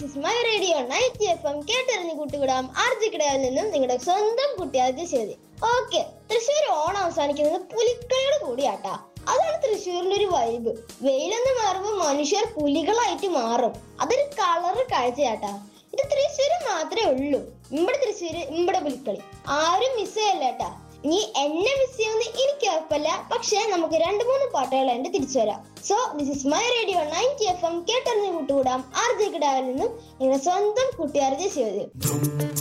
This is my radio 90 FM കേട്ടറിഞ്ഞ് കൂട്ടുകൂടാം ആർജിക്കിടയിൽ നിന്നും നിങ്ങളുടെ സ്വന്തം കുട്ടിയാദ്യ ശരി. ഓക്കെ, തൃശ്ശൂർ ഓണം അവസാനിക്കുന്നത് പുലിക്കളിയോട് കൂടിയാട്ടാ. അതാണ് തൃശ്ശൂരിന്റെ ഒരു വൈബ്. വെയിലൊന്ന് മാറുമ്പോൾ മനുഷ്യർ പുലികളായിട്ട് മാറും. അതൊരു കളറ് കാഴ്ചയാട്ടാ. ഇത് തൃശ്ശൂര് മാത്രമേ ഉള്ളൂ. ഇമ്പടെ തൃശ്ശൂര് ഇമ്പടെ പുലിക്കളി ആരും മിസ് ചെയ്യല്ലേട്ടാ. ഇനി എന്നെ മിസ് ചെയ്യുമെന്ന് എനിക്ക് ഉറപ്പല്ല. പക്ഷെ നമുക്ക് 2-3 പാട്ടുകളായിട്ട് തിരിച്ചു വരാം. So this is my radio 90 FM കേട്ടറിഞ്ഞ് കൂട്ടുകൂടാം ആർജിക്കിടാവിൽ നിന്നും നിങ്ങളുടെ സ്വന്തം കുട്ടിയാർജി ശിവദേവ്.